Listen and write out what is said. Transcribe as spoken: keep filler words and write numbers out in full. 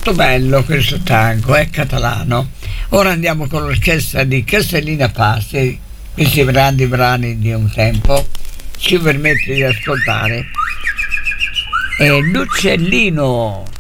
molto bello questo tango, è catalano. Ora andiamo con l'orchestra di Castellina Passi, questi grandi brani di un tempo. Ci permette di ascoltare. E l'uccellino.